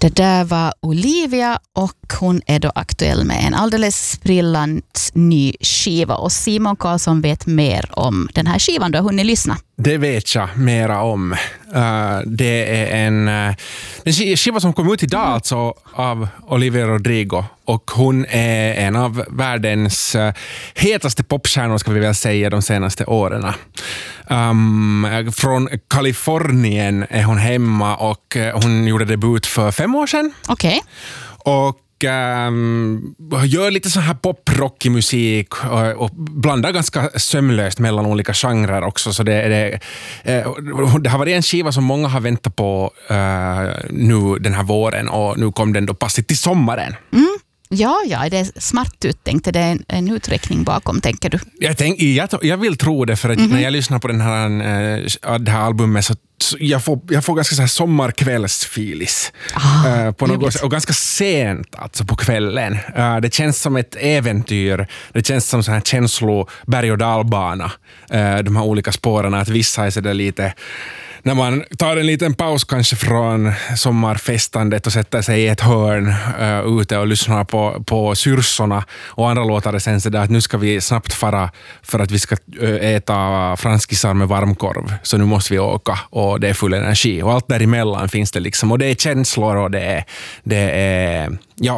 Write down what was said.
Det där var Olivia och hon är då aktuell med en alldeles sprillans ny skiva. Och Simon Karlsson vet mer om den här skivan. Du har hunnit lyssna. Det vet jag mera om. Det är en skiva som kom ut idag alltså av Olivia Rodrigo. Och hon är en av världens hetaste popstjärnor ska vi väl säga de senaste åren. Från Kalifornien är hon hemma och hon gjorde debut för 5 år sedan. Okej. Och gör lite så här poprockig musik och blandar ganska sömlöst mellan olika genrer också. Så det har varit en skiva som många har väntat på nu den här våren och nu kom den då passigt till sommaren. Ja, det är smart uttänkt. Det är en uträkning bakom, tänker du? Jag vill tro det, för att när jag lyssnar på det här albumet så jag får ganska så här sommarkvällsfilis på något, och ganska sent alltså på kvällen. Det känns som ett äventyr. Det känns som så här berg- och dalbana. De här olika spåren, att vissa är så där lite när man tar en liten paus kanske från sommarfestandet och sätter sig i ett hörn ute och lyssnar på syrsorna och andra låtar sen så där att nu ska vi snabbt fara för att vi ska äta franskisar med varmkorv, så nu måste vi åka och det är full energi och allt däremellan finns det liksom, och det är känslor och det är